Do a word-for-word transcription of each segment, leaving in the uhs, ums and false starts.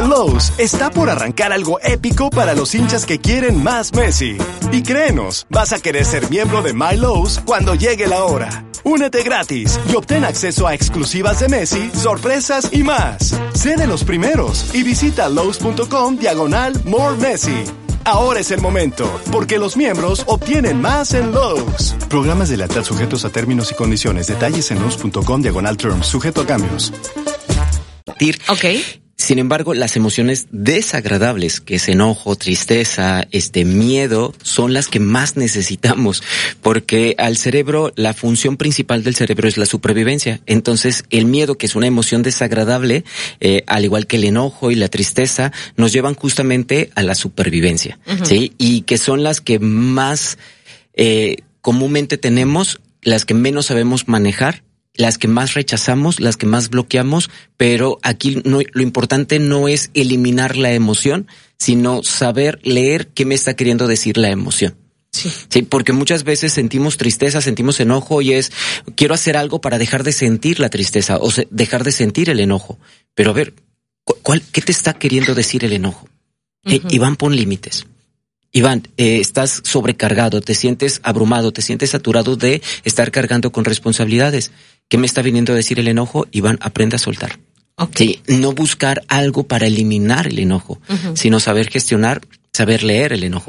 En Lowe's está por arrancar algo épico para los hinchas que quieren más Messi. Y créenos, vas a querer ser miembro de My Lowe's cuando llegue la hora. Únete gratis y obtén acceso a exclusivas de Messi, sorpresas y más. Sé de los primeros y visita Lowe's.com diagonal More Messi. Ahora es el momento, porque los miembros obtienen más en Lowe's. Programas de lealtad sujetos a términos y condiciones. Detalles en Lowe's.com diagonal terms, sujeto a cambios. Ok. Sin embargo, las emociones desagradables, que es enojo, tristeza, este miedo, son las que más necesitamos, porque al cerebro, la función principal del cerebro es la supervivencia. Entonces, el miedo, que es una emoción desagradable, eh, al igual que el enojo y la tristeza, nos llevan justamente a la supervivencia, uh-huh. ¿sí? Y que son las que más eh, comúnmente tenemos, las que menos sabemos manejar, las que más rechazamos, las que más bloqueamos, pero aquí no, lo importante no es eliminar la emoción, sino saber leer qué me está queriendo decir la emoción. Sí. Sí, porque muchas veces sentimos tristeza, sentimos enojo y es, quiero hacer algo para dejar de sentir la tristeza o se, dejar de sentir el enojo. Pero a ver, ¿cuál, qué te está queriendo decir el enojo? Uh-huh. Eh, Iván, pon límites. Iván, eh, estás sobrecargado, te sientes abrumado, te sientes saturado de estar cargando con responsabilidades. ¿Qué me está viniendo a decir el enojo? Iván, aprende a soltar. Okay. Sí, no buscar algo para eliminar el enojo, uh-huh. sino saber gestionar, saber leer el enojo.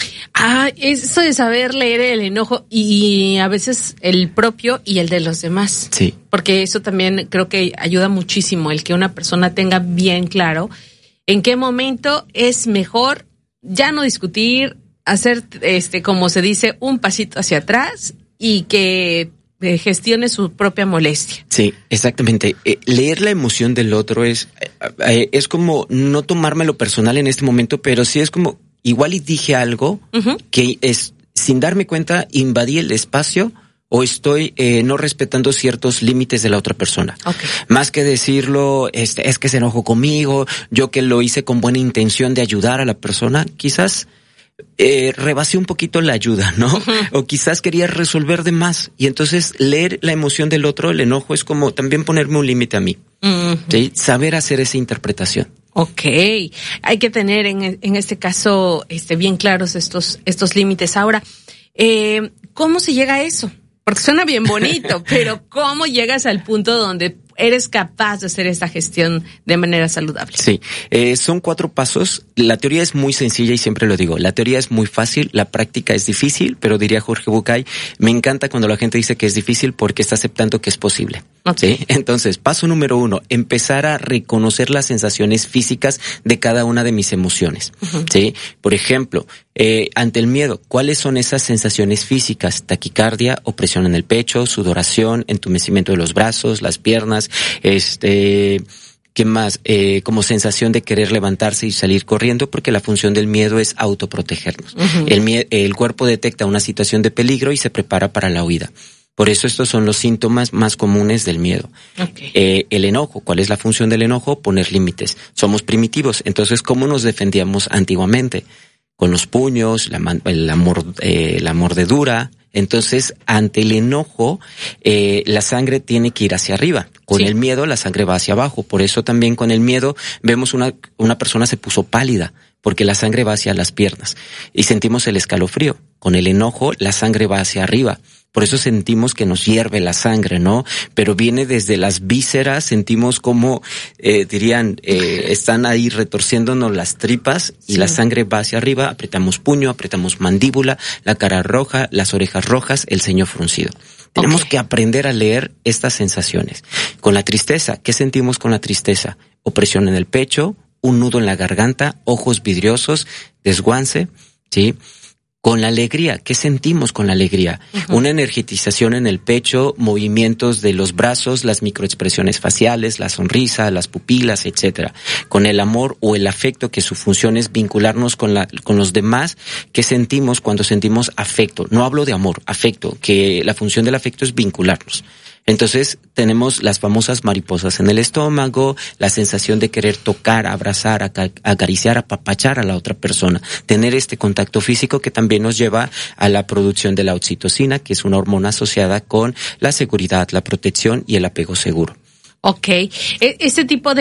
Ah, eso de saber leer el enojo y a veces el propio y el de los demás. Sí. Porque eso también creo que ayuda muchísimo, el que una persona tenga bien claro en qué momento es mejor ya no discutir, hacer, este, como se dice, un pasito hacia atrás y que eh, gestione su propia molestia. Sí, exactamente. Eh, leer la emoción del otro es, eh, es como no tomármelo personal en este momento, pero sí es como, igual y dije algo uh-huh. que es, sin darme cuenta, invadí el espacio o estoy eh, no respetando ciertos límites de la otra persona. Okay. Más que decirlo, este, es que se enojó conmigo, yo que lo hice con buena intención de ayudar a la persona, quizás eh, rebasé un poquito la ayuda, ¿no? Uh-huh. O quizás quería resolver de más. Y entonces leer la emoción del otro, el enojo, es como también ponerme un límite a mí. Uh-huh. ¿Sí? Saber hacer esa interpretación. Ok, hay que tener en, en este caso este, bien claros estos, estos límites. Ahora, eh, ¿cómo se llega a eso? Porque suena bien bonito, pero ¿cómo llegas al punto donde eres capaz de hacer esta gestión de manera saludable? Sí, eh, son cuatro pasos. La teoría es muy sencilla y siempre lo digo. La teoría es muy fácil, la práctica es difícil, pero diría Jorge Bucay, me encanta cuando la gente dice que es difícil porque está aceptando que es posible. Okay. ¿Sí? Entonces, paso número uno, empezar a reconocer las sensaciones físicas de cada una de mis emociones. Uh-huh. ¿Sí? Por ejemplo, eh, ante el miedo, ¿cuáles son esas sensaciones físicas? Taquicardia, opresión en el pecho, sudoración, entumecimiento de los brazos, las piernas, este... ¿Qué más? Eh, como sensación de querer levantarse y salir corriendo, porque la función del miedo es autoprotegernos. Uh-huh. El, mie- el cuerpo detecta una situación de peligro y se prepara para la huida. Por eso estos son los síntomas más comunes del miedo. Okay. Eh, el enojo, ¿cuál es la función del enojo? Poner límites. Somos primitivos, entonces ¿cómo nos defendíamos antiguamente? Con los puños, la, la, mord, eh, la mordedura. Entonces, ante el enojo, eh, la sangre tiene que ir hacia arriba. Con sí. el miedo, la sangre va hacia abajo. Por eso también con el miedo vemos una, una persona se puso pálida, porque la sangre va hacia las piernas y sentimos el escalofrío. Con el enojo, la sangre va hacia arriba. Por eso sentimos que nos hierve la sangre, ¿no? Pero viene desde las vísceras, sentimos como, eh, dirían, eh, están ahí retorciéndonos las tripas y sí. la sangre va hacia arriba, apretamos puño, apretamos mandíbula, la cara roja, las orejas rojas, el ceño fruncido. Tenemos okay. que aprender a leer estas sensaciones. Con la tristeza, ¿qué sentimos con la tristeza? Opresión en el pecho, un nudo en la garganta, ojos vidriosos, desguance, ¿sí? Con la alegría, ¿qué sentimos con la alegría? Uh-huh. Una energetización en el pecho, movimientos de los brazos, las microexpresiones faciales, la sonrisa, las pupilas, etcétera. Con el amor o el afecto, que su función es vincularnos con la, con los demás, ¿qué sentimos cuando sentimos afecto? No hablo de amor, afecto, que la función del afecto es vincularnos. Entonces tenemos las famosas mariposas en el estómago, la sensación de querer tocar, abrazar, acariciar, apapachar a la otra persona, tener este contacto físico que también nos lleva a la producción de la oxitocina, que es una hormona asociada con la seguridad, la protección y el apego seguro. Ok, este tipo de